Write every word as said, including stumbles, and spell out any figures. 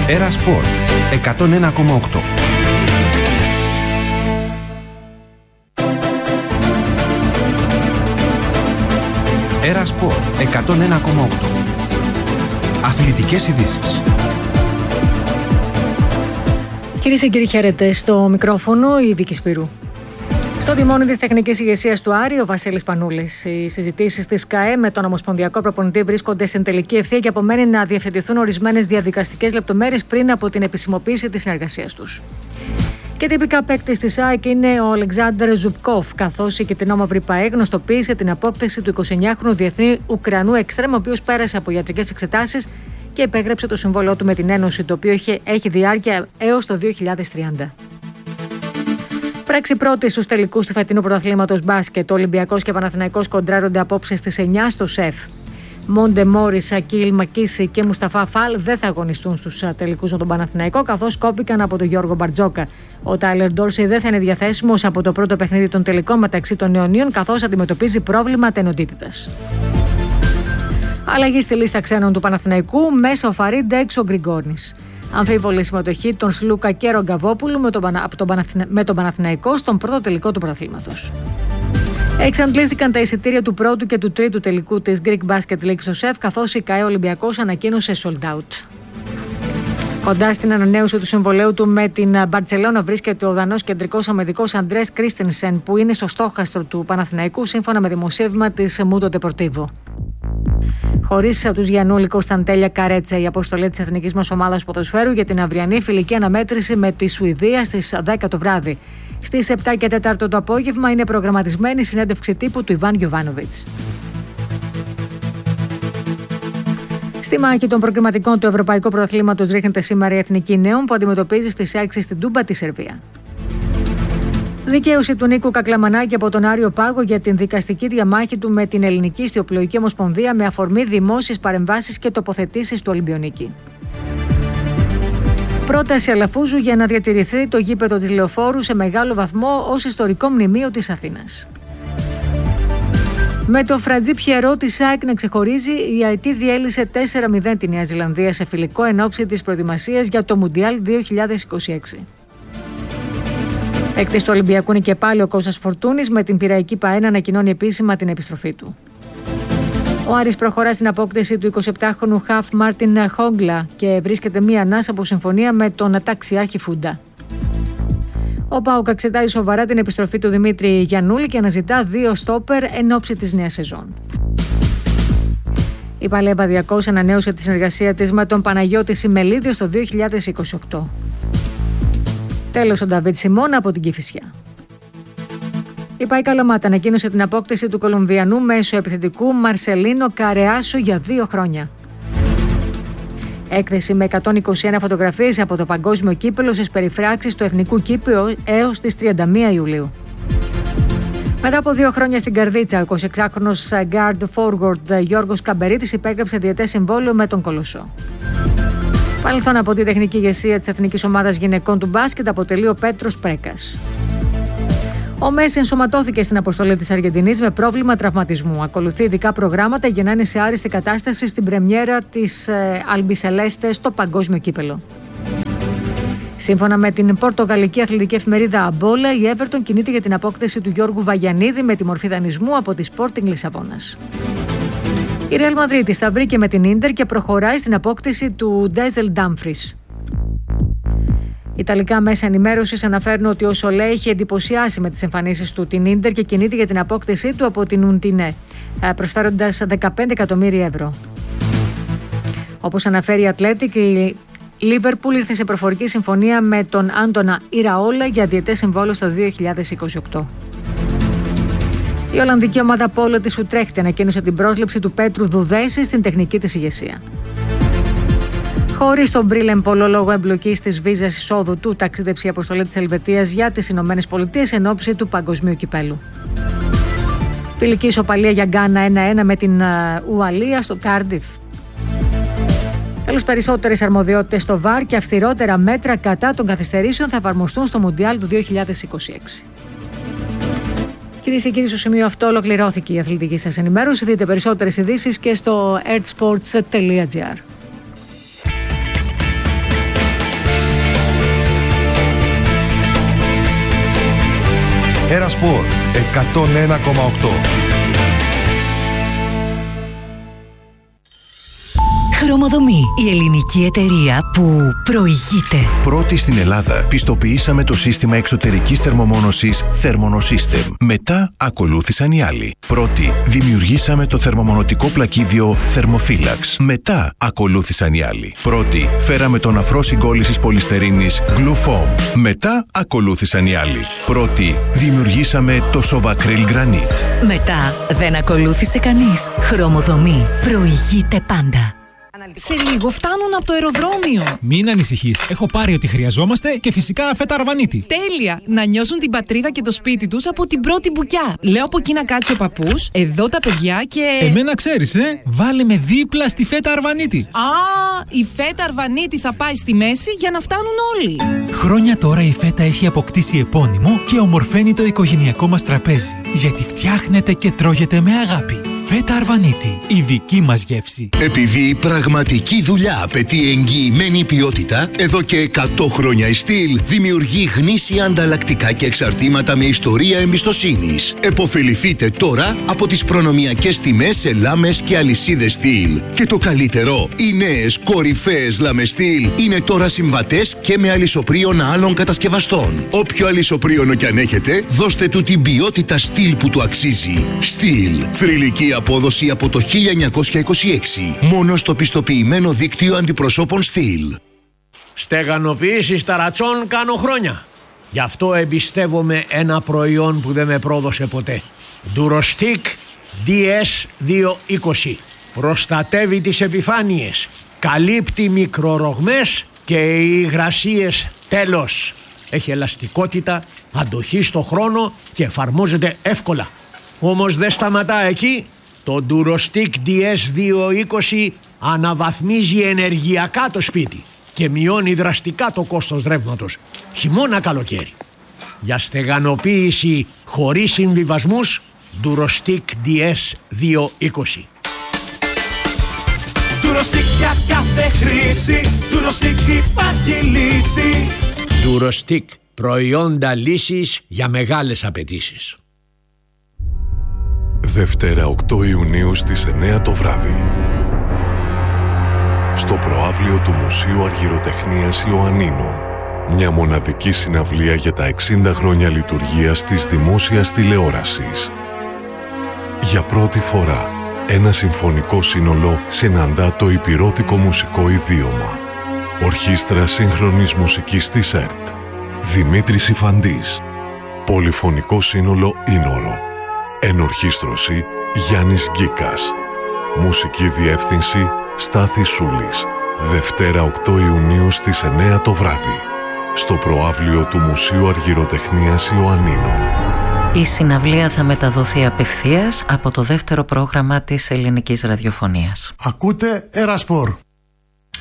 Έρα Σπορ εκατόν ένα κόμμα οκτώ. Έρα Σπορ εκατόν ένα κόμμα οκτώ. Αθλητικές ειδήσεις. Κυρίες και κύριοι, χαίρετε. Στο μικρόφωνο η Βίκη Σπύρου. Στο τιμόνι της τεχνικής ηγεσίας του Άρη, ο Βασίλης Πανούλης. Οι συζητήσεις της ΚΑΕ με τον Ομοσπονδιακό Προπονητή βρίσκονται στην τελική ευθεία και απομένει να διευθετηθούν ορισμένες διαδικαστικές λεπτομέρειες πριν από την επισημοποίηση της συνεργασίας τους. Και τυπικά παίκτης της ΑΕΚ είναι ο Αλεξάνδρ Ζουπκόφ, καθώς η Κιτρινό Μαύρη ΠΑΕ γνωστοποίησε την απόκτηση του εικοσιεννιάχρονου διεθνή Ουκρανού εξτρέμ, ο οποίος πέρασε από ιατρικές εξετάσεις και υπέγραψε το συμβόλαιό του με την Ένωση, το οποίο έχει διάρκεια έως το δύο χιλιάδες τριάντα. Πράξη πρώτη στους τελικούς του φετινού πρωταθλήματος μπάσκετ. Ο Ολυμπιακός και Παναθηναϊκός κοντράρονται απόψε στις εννιά στο ΣΕΦ. Μόντε Μόρις, Σακίλ Μακίση και Μουσταφά Φαλ δεν θα αγωνιστούν στους τελικούς με τον Παναθηναϊκό, καθώς κόπηκαν από τον Γιώργο Μπαρτζόκα. Ο Τάιλερ Ντόρσεϊ δεν θα είναι διαθέσιμος από το πρώτο παιχνίδι των τελικών μεταξύ των Ιωνίων, καθώς αντιμετωπίζει πρόβλημα τενοντίτιδας. Αλλαγή στη λίστα ξένων του Παναθηναϊκού, μέσα ο Φαρίντα, έξω ο Γκριγκόνης. Αμφίβολη συμμετοχή των Σλούκα και Ρογκαβόπουλου με τον, τον, Παναθυνα... με τον Παναθηναϊκό στον πρώτο τελικό του πρωταθλήματος. Εξαντλήθηκαν τα εισιτήρια του πρώτου και του τρίτου τελικού της Greek Basket League στο ΣΕΦ, καθώς η ΚΑΕ Ολυμπιακός ανακοίνωσε sold out. Κοντά στην ανανέωση του συμβολαίου του με την Μπαρτσελόνα βρίσκεται ο Δανός κεντρικός αμυντικός Αντρές Κρίστενσεν, που είναι στο στόχαστρο του Παναθηναϊκού σύμφωνα με δημοσίευμα της Mundo Deportivo. Χωρίς τους Γιαννούλη, Κωνσταντέλια, Καρέτσα, η αποστολή της εθνικής μας ομάδας ποδοσφαίρου για την αυριανή φιλική αναμέτρηση με τη Σουηδία στις δέκα το βράδυ. Στις επτά και τέσσερα το απόγευμα είναι προγραμματισμένη η συνέντευξη τύπου του Ιβάν Γιοβάνοβιτς. Στη μάχη των προκριματικών του Ευρωπαϊκού Πρωταθλήματος ρίχνεται σήμερα η Εθνική Νέων, που αντιμετωπίζει στις έξι στην Τούμπα τη Σερβία. Δικαίωση του Νίκου Κακλαμανάκη από τον Άριο Πάγο για την δικαστική διαμάχη του με την Ελληνική Ιστιοπλοϊκή Ομοσπονδία με αφορμή δημόσιες παρεμβάσεις και τοποθετήσεις του Ολυμπιονίκη. Πρόταση Αλαφούζου για να διατηρηθεί το γήπεδο της Λεωφόρου σε μεγάλο βαθμό ως ιστορικό μνημείο της Αθήνας. Με το Φρατζί Πιερό της ΑΕΚ να ξεχωρίζει, η ΑΕΤ διέλυσε τέσσερα μηδέν τη Νέα Ζηλανδία σε φιλικό εν ώψη της προετοιμασίας για το Μουντιάλ δύο χιλιάδες είκοσι έξι. Παίκτης του Ολυμπιακού είναι και πάλι ο Κώστας Φορτούνης, με την Πειραϊκή ΠΑΕ να ανακοινώνει επίσημα την επιστροφή του. Ο Άρης προχωρά στην απόκτηση του εικοσιεπτάχρονου χαφ Μάρτιν Χόγκλα και βρίσκεται μία ανάσα από συμφωνία με τον ταξιάρχη Φούντα. Ο ΠΑΟΚ εξετάζει σοβαρά την επιστροφή του Δημήτρη Γιαννούλη και αναζητά δύο στόπερ εν ώψη της νέας σεζόν. Η Παλέμπα Διακός ανανέωσε τη συνεργασία της με τον Παναγιώτη Σιμελίδιο στο δύο χιλιάδες είκοσι οκτώ. Τέλος, ο Νταβίτ Σιμώνα από την Κηφισιά. Η ΠΑΕ Καλαμάτα ανακοίνωσε την απόκτηση του Κολομβιανού μέσω επιθετικού Μαρσελίνο Καρεάσου για δύο χρόνια. Έκθεση με εκατόν είκοσι ένα φωτογραφίες από το παγκόσμιο κύπελλο στις περιφράξεις του Εθνικού Κήπου έως τις τριάντα μία Ιουλίου. Μετά από δύο χρόνια στην Καρδίτσα, ο εικοσιεξάχρονος guard forward Γιώργος Καμπερίτης υπέγραψε διετές συμβόλαιο με τον Κολοσσό. Παρελθόν από τη τεχνική ηγεσία της Εθνικής Ομάδας Γυναικών του Μπάσκετ αποτελεί ο Πέτρος Πρέκας. Ο Μέση ενσωματώθηκε στην αποστολή της Αργεντινής με πρόβλημα τραυματισμού. Ακολουθεί ειδικά προγράμματα για να είναι σε άριστη κατάσταση στην πρεμιέρα της ε, Αλμπισελέστε στο παγκόσμιο κύπελλο. Σύμφωνα με την πορτογαλική αθλητική εφημερίδα Αμπόλα, η Everton κινείται για την απόκτηση του Γιώργου Βαγιανίδη με τη μορφή δανεισμού από τη Sporting Λισαβόνας. Η Ρεάλ Μαδρίτης θα βρήκε με την Ίντερ και προχωράει στην απόκτηση του Ντέζελ Ντάμφρις. Ιταλικά μέσα ενημέρωσης αναφέρουν ότι ο Σολέ έχει εντυπωσιάσει με τις εμφανίσεις του την Ίντερ και κινείται για την απόκτησή του από την Ουντινέ, προσφέροντας δεκαπέντε εκατομμύρια ευρώ. Όπως αναφέρει η Ατλέτικ, η Λίβερπουλ ήρθε σε προφορική συμφωνία με τον Άντονα Ιραόλα για διετές συμβόλαιο στο δύο χιλιάδες είκοσι οκτώ. Η Ολλανδική ομάδα Πόλο της Ουτρέχτη ανακοίνωσε την πρόσληψη του Πέτρου Δουδέση στην τεχνική της ηγεσία. Χωρίς τον Μπρίλεμ Πολό λόγω εμπλοκής της βίζας εισόδου του, ταξίδεψε η αποστολή της Ελβετίας για τις Ηνωμένες Πολιτείες εν ώψη του παγκοσμίου κυπέλου. Φιλική ισοπαλία για Γκάνα ένα ένα με την Ουαλία στο Κάρντιφ. Τέλος, περισσότερες αρμοδιότητες στο ΒΑΡ και αυστηρότερα μέτρα κατά των καθυστερήσεων θα εφαρμοστούν στο Μουντιάλ του δύο χιλιάδες είκοσι έξι. Κυρίες και κύριοι, στο σημείο αυτό ολοκληρώθηκε η αθλητική σας ενημέρωση. Δείτε περισσότερες ειδήσεις και στο ερτ σπορτς τελεία τζι άρ. Ερασπορ εκατόν ένα κόμμα οκτώ. Χρωμοδομή, η ελληνική εταιρεία που προηγείται. Πρώτη στην Ελλάδα πιστοποιήσαμε το σύστημα εξωτερικής θερμομόνωσης Thermonosystem. Μετά ακολούθησαν οι άλλοι. Πρώτη δημιουργήσαμε το θερμομονωτικό πλακίδιο Thermophilax. Μετά ακολούθησαν οι άλλοι. Πρώτη φέραμε τον αφρό συγκόλλησης πολυστερίνης Glufoam. Μετά ακολούθησαν οι άλλοι. Πρώτη δημιουργήσαμε το Sovacryl Granite. Μετά δεν ακολούθησε κανείς. Χρωμοδομή, προηγείται πάντα. Σε λίγο φτάνουν από το αεροδρόμιο. Μην ανησυχείς. Έχω πάρει ό,τι χρειαζόμαστε και φυσικά φέτα αρβανίτη. Τέλεια! Να νιώσουν την πατρίδα και το σπίτι τους από την πρώτη μπουκιά. Λέω από εκεί να κάτσει ο παππούς, εδώ τα παιδιά και. Εμένα ξέρεις, ε! Βάλε με δίπλα στη φέτα αρβανίτη. Α, η φέτα αρβανίτη θα πάει στη μέση για να φτάνουν όλοι. Χρόνια τώρα η φέτα έχει αποκτήσει επώνυμο και ομορφαίνει το οικογενειακό μας τραπέζι. Γιατί φτιάχνεται και τρώγεται με αγάπη. Φέτα αρβανίτη, η δική μας γεύση. Επειδή η πραγματική δουλειά απαιτεί εγγυημένη ποιότητα, εδώ και εκατό χρόνια η Στυλ δημιουργεί γνήσια ανταλλακτικά και εξαρτήματα με ιστορία εμπιστοσύνης. Εποφεληθείτε τώρα από τις προνομιακές τιμές σε λάμες και αλυσίδες Στυλ. Και το καλύτερο, οι νέες κορυφαίες λάμες Στυλ είναι τώρα συμβατές και με αλυσοπρίωνα άλλων κατασκευαστών. Όποιο αλυσοπρίωνο κι αν έχετε, δώστε του την ποιότητα Στυλ που του αξίζει. Στυλ, θρυλική απόδοση από το χίλια εννιακόσια είκοσι έξι. Μόνο στο πιστοποιημένο δίκτυο αντιπροσώπων Στυλ. Στεγανοποίηση ταρατσών κάνω χρόνια. Γι' αυτό εμπιστεύομαι ένα προϊόν που δεν με πρόδωσε ποτέ. Durostic ντι ες διακόσια είκοσι. Προστατεύει τις επιφάνειες. Καλύπτει μικρορογμές και υγρασίες. Τέλος. Έχει ελαστικότητα, αντοχή στο χρόνο και εφαρμόζεται εύκολα. Όμως δεν σταματά εκεί. Το Durostic ντι ες διακόσια είκοσι αναβαθμίζει ενεργειακά το σπίτι και μειώνει δραστικά το κόστος ρεύματος, χειμώνα καλοκαίρι. Για στεγανοποίηση χωρίς συμβιβασμούς, Durostic ντι ες διακόσια είκοσι. Durostic για κάθε χρήση, Durostic υπάρχει λύση. Durostic, προϊόντα λύσης για μεγάλες απαιτήσεις. Δευτέρα οκτώ Ιουνίου στις εννιά το βράδυ. Στο προαύλιο του Μουσείου Αργυροτεχνίας Ιωαννίνων. Μια μοναδική συναυλία για τα εξήντα χρόνια λειτουργίας της δημόσιας τηλεόρασης. Για πρώτη φορά, ένα συμφωνικό σύνολο συναντά το υπηρώτικο μουσικό ιδίωμα. Ορχήστρα σύγχρονης μουσικής της ΕΡΤ. Δημήτρης Ιφαντής. Πολυφωνικό σύνολο Ίνορο. Ενορχήστρωση Γιάννης Γκίκας. Μουσική διεύθυνση Στάθης Σούλης. Δευτέρα οκτώ Ιουνίου στις εννιά το βράδυ. Στο προαύλιο του Μουσείου Αργυροτεχνίας Ιωαννίνων. Η συναυλία θα μεταδοθεί απευθείας από το δεύτερο πρόγραμμα της ελληνικής ραδιοφωνίας. Ακούτε Ερασπορ.